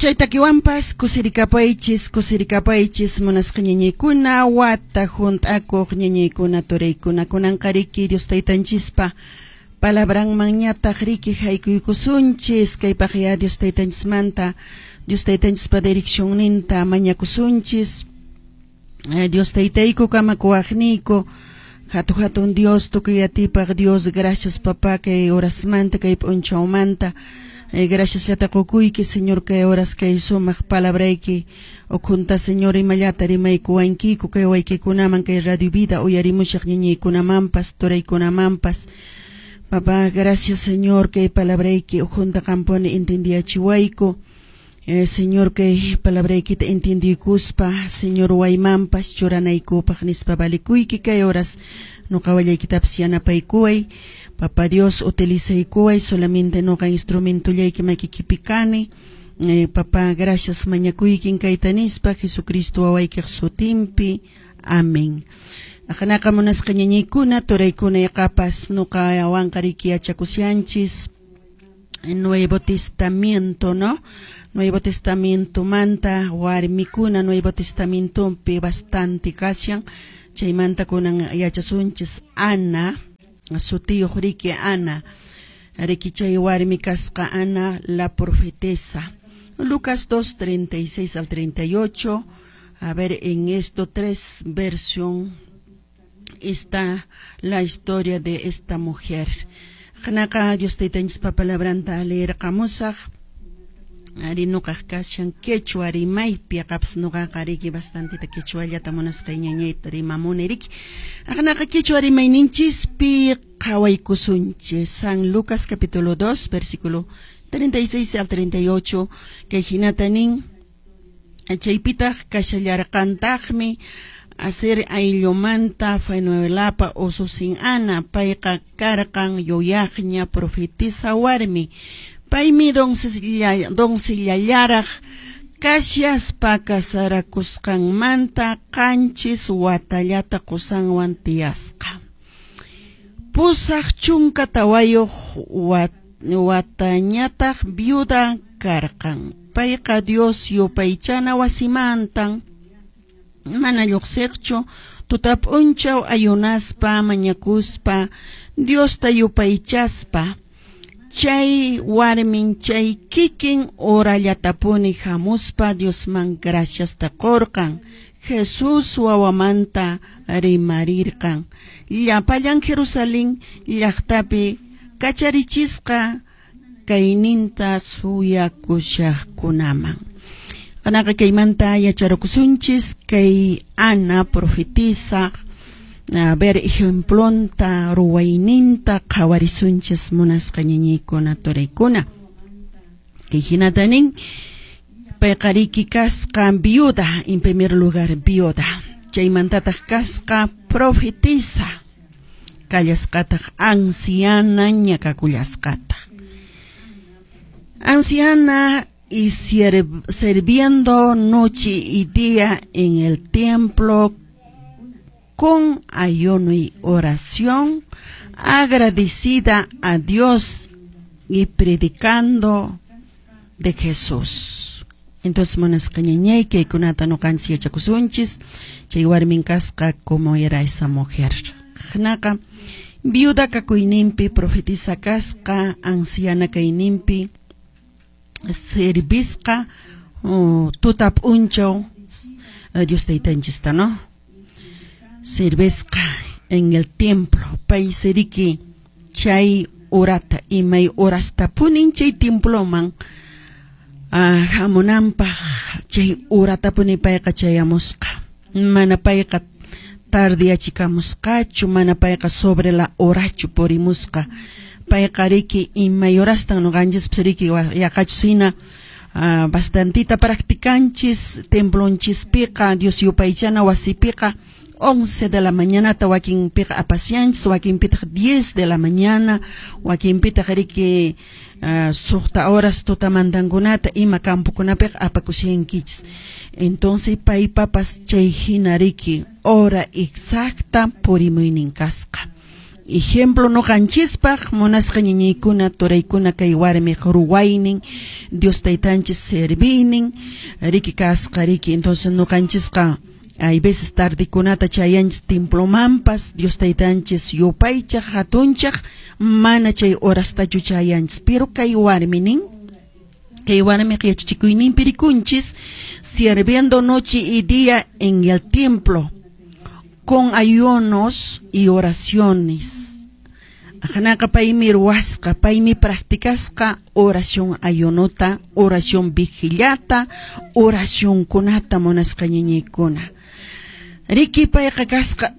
Chaytakiwanpas kusirikapaychis munasqa ñañaykuna wata hunt'akuq ñañaykuna turaykuna kunanqariki Dios taytanchispa palabranman ñataq riki haykuykusunchis kaypaq ya Dios taytanchismanta Dios taytanchispa direccionninta mañakusunchis Dios taytayku kamakuwaqniyku hatun Dios tukuyatipaq Dios gracias papá kay horasmanta kay p'unchawmanta gracias yataqukuyki Señor kay horas kay sumaq palabrayki ukhunta Señor imallata rimaykuwankiku kay waykikunaman kay Radio Vida uyarimushaq ñañaykunamanpas turaykunamanpas papá gracias Señor kay palabrayki ukhunta qampuni entendiachiwayku Señor kay palabraykita entendikuspa Señor waymanpas churanaykupaq nispa balikuyki kay horas nuqawallaykitapas yanapaykuway Papá Dios utilizaykuway solamente nuqa instrumentullayki makikipikani papá gracias mañakuykin kayta nispa Jesucristo wawaykiq sutinpi amén aqnaqa munasqa ñañaykuna turaykuna yaqapas nuqa wanqariki yachakusyanchis Nuevo Testamento, ¿no? Nuevo Testamento manta warmikuna Nuevo Testamentopi bastante kasyan chaymanta kunan yachasunchis Ana su tío Riki Ana Riki chay warmi kasqa Ana la profetesa Lucas 2, 36 al 38 a ver en esto 3 versión está la historia de esta mujer Hanaka Dios taytanchispa palabranta leer qamusaq ari nuqaq kashan quechua rimaypi aqapas nuqaqa riki bastante quechuallata munasqa ñañayta rimamuniriki aqnaqa quechua rimayninchispi qhawaykusunchis San Lucas capítulo 2 versículo 36 al 38 kay hinatanin chaypitaq kashallarqantaqmi hacer ayllomanta faynuelapa ususin Ana payqa karqan yuyaqña profetisa warmi paymi donsillallaraq kashiaspa kasarakusqanmanta qanchis watallata qusanwan tiyasqa pusaq chunka tawayuq watañataq viuda karqan payqa Dios yupaychana wasimantan mana lluqsiqchu tutap'unchaw ayunaspa mañakuspa Dios tayupaychaspa chay warmin chay kikin orallatapuni hamuspa Diosman gracias taqurqan Jesús wawamanta rimarirqan llapallan Jerusalén llaqtapi kacharichisqa kayninta suyakushaqkunaman Anaqa kaymanta yacharukusunchis kay Ana profetisa ver ejemplonta ruwayninta qhawarisunchis munasqa ñañaykuna turaykuna kay hinatanin payqa riki kasqa viuda en primer lugar viuda chaymantataq kasqa profetisa kallasqataq anciana ñakakullasqataq anciana y sirviendo noche y día en el templo con ayuno y oración, agradecida a Dios y predicando de Jesús. Entonces, monasqa ñañayki kunata nuqanchis yachakusunchis, chay warmin kasqa como era esa mujer. Hnaqa viuda kakuyninpi profetisa kasqa, anciana kayninpi servisqa tutap'unchaw Dios taytanchista, ¿no? Servisqa en el templo pay seriki chay urata imay urastapunin chay temploman hamunanpaq chay uratapuni payqa chayamusqa mana payqa tardiachikamusqachu mana payqa sobre la horachu purimusqa payqa riki imay urastan nuqanchis riki yaqachusina bastantita practicanchis templonchispiqa Dios yupaychana wasipiqa 11 de la mañana wakin piqa apasianchis wakin pitaq 10 de la mañana wakin pitaq riki suqta horas tutamantankunata ima campukunapiqa apakusyankichis entonces paypapas chay hina riki hora exacta purimuynin kasqa ejemplo no kanchispaj monasqa ñañaykuna turaykuna kay warmi ruwaynin Dios taytanchis servinin riki kasqa riki entonces no kanchisqa hay veces tardikunata chayanchis templomanpas Dios taytanchis yupaychaq hatunchaq mana chay horastachu chayanchis pero kay warminin kay warmi qiyachikuynin pirikunchis sirviendo noche y día en el templo con ayunos y oraciones. Ajanaka paimi ruasca, paimi practicasca oración ayunota, oración vigilata, oración kunata monasca ñañaykuna. Riki paykakasca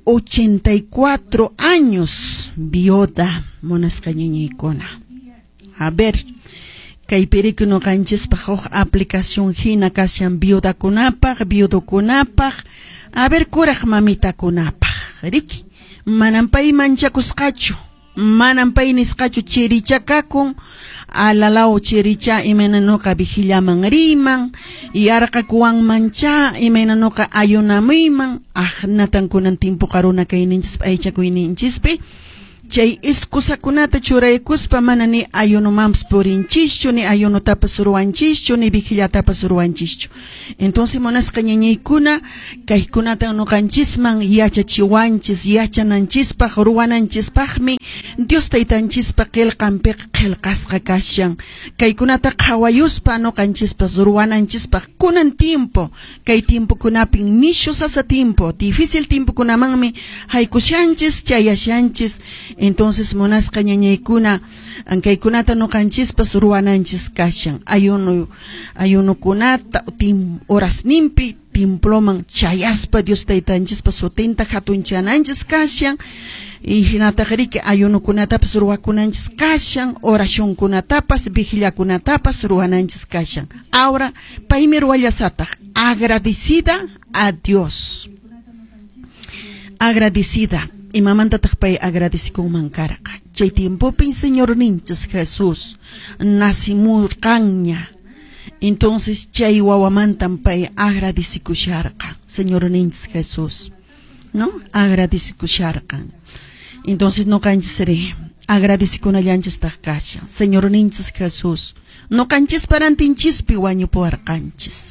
84 años viuda monasca ñañaykuna. A ver, kay pirikuno kanchis pajoj aplicación hina kasyan viuda kunapaj, viudo kunapaj. A ver kuraj mamita kunapaj, riki, manampay manchakusqachu, manampay nisqachu chirichakakun, alalao chiricha imenanoka vigillaman riman, yarqakuwan mancha imenanoka ayunamuyman, natan kunan timpu karuna kayninchis aychakuyninchispi, chay iskusakunata churaykuspa mana ni ayunomampas purinchischu, ni ayunotapas ruwanchischu, ni vigillatapas ruwanchischu. Entonces monasqa ñañaykuna kaykunata nuqanchisman yachachiwanchis, yachananchispaq, ruwananchispaqmi Dios taytanchispa qillqanpiqa qillqasqa kashan. Kaykunata qhawayuspa nuqanchispas ruwananchispaq kunan tiempo, kay tiempokunapin nishu sasa tiempo, difícil tiempokunamanmi haykushanchis, chayashanchis. Entonces monasqa ñañaykuna kaykunata nuqanchispas ruwananchis kashan. Ayunukunata horas nimpi temploman chayaspa Dios taytanchispa sutenta hatunchananchis kashan. Y hinatajariki ayunukunatapas ruwakunanchis kashan, oracionkunatapas, vigillakunatapas ruwananchis kashan. Ahora, paimi ruwallasataq, agradecida a Dios. Agradecida. Y mamantataq pay agradecikunman karqa. Chay tiempopin Señor ninchis Jesús nasimurqanña. Entonces chay wawamantan pay agradecikusharqa. Señor ninchis Jesús, ¿no? Agradecikusharqan. Entonces no canchis agradecikunallanchis tajkasha. Señor ninchis Jesús, no canchis parantinchispi wañupuwarqanchis.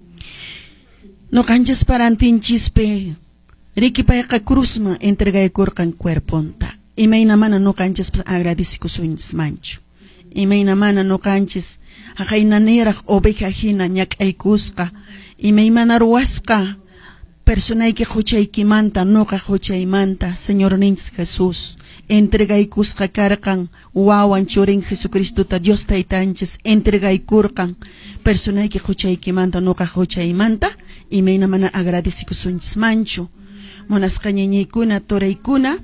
No canchis parantinchispi riki payqa cruzman entregaykurqan cuerponta. Imayna mana no canchis agradecikusunchis manchu. Imayna mana no canchis haqaynaniraq oveja hina ñak'aykusqa. Imaymana ruwasqa personayki huchaykimanta, noqa huchaymanta, Señor ninchis Jesús, entregaykusqa karqan wawan churin Jesucristuta Dios taytanchis, entregaykurqan personayki huchaykimanta, noqa huchaymanta, imayna mana agradecikusunchis manchu. Monasqa ñañaykuna, turaykuna,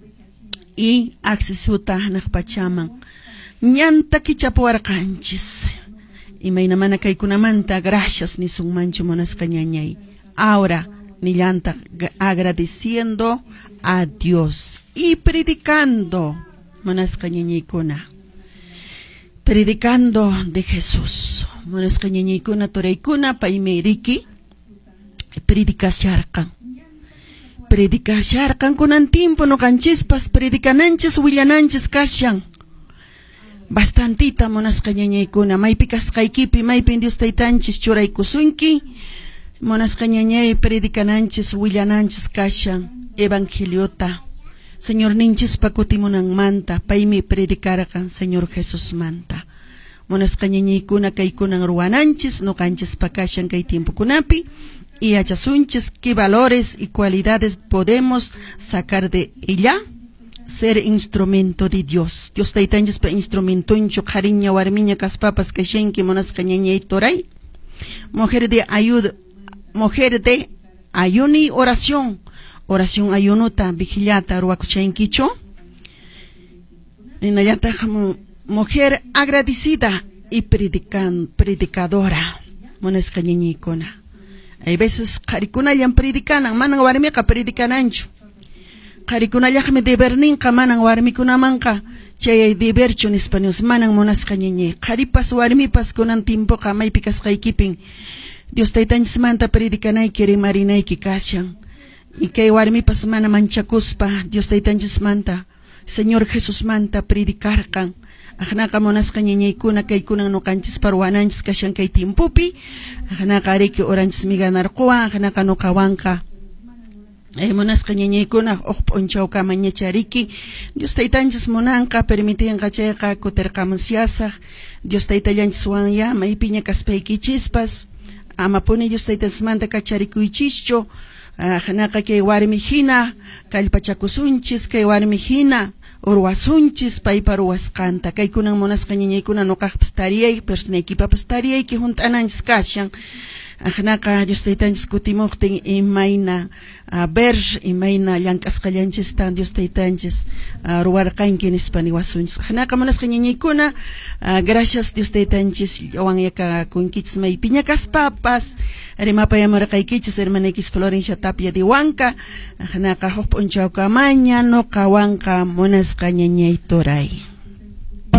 y accessuta hanaq pachaman, ñanta kichapuwarqanchis. Imayna mana kaykunamanta gracias nisun manchu monasqa ñañay. Ahora, ni llanta agradeciendo a Dios y predicando, monasqa ñañaykuna, predicando de Jesús. Monasqa ñañaykuna turaykuna paymi riki predicasharqan kunan tiempo nuqanchispas predicananchis willananchis kashan. Bastantita monasqa ñañaykuna, maypi kasqaykipi, maypi Dios taytanchis churaykusunki. Monasqa ñañay predicananchis, willananchis kashan, evangeliota. Señor ninchispa kutimunanmanta, paymi predicarqan Señor Jesús manta. Monasqa ñañaykuna kaykunan ruwananchis, nuqanchispa kashan kay tiempokunapi, y achasunchis qué valores y cualidades podemos sacar de ella. Ser instrumento de Dios. Dios taytanchispa instrumentuncho, cariña warmiña kaspapas kashenki monasqa ñañay toray. Mujer de ayuda. Mujer de ayuno y oración. Oración ayunota, vigilata, ruakuchainkicho. En allata mujer agradecida y predicadora. Monasqa ñañaykuna. Hay veces qharikunallan predicanan, manan warmiqa predicananchu. Qharikunallaqmi deberninqa manan warmikunamanqa chay deberchu nispaños manan monasqa ñañay. Qharipas warmipas kunan timpuqa maypi kasqaykipin Dios taytanchismanta predicanayki rimarinayki kashan. Y kay warmipas mana manchakuspa Dios taytanchismanta Señor Jesús manta predicarkan ajnaka monasqa ñañaykuna kaykuna nuqanchis parwananchis kashan kay timpupi ajnaka ariki oranchis miganarquwan ajnaka nuqawanqa monasqa ñañaykuna p'unchawka mañachariki Dios taytanchis munanqa permitinqa chayqa kutirqamusyasaq Dios taytallanchis ya maypiña kaspaykichis amapuni Dios taytanchis kacharikuychischu ajnaqa kay warmi hina kallpachakusunchis kay warmi hina urwasunchis paypa ruwasqanta kaykunan munasqa ñañaykuna nuqaqpas tariyay personaykipapas tariyayki hunt'ananchis kashan ajnaqa Dios taytanchis kutimuqtin imayna ver imayna llank'asqallanchista Dios taytanchis ruwarqanki nispa niwasunchis ajnaqa munasqa ñañaykuna gracias Dios taytanchis llawan yakakunkichis maypiña kaspapas rimapayamurqaykichis hermanaykis Florencia Tapia Diwanka ajnaqa huk p'unchawkamaña nuqawanqa munasqa ñañay turay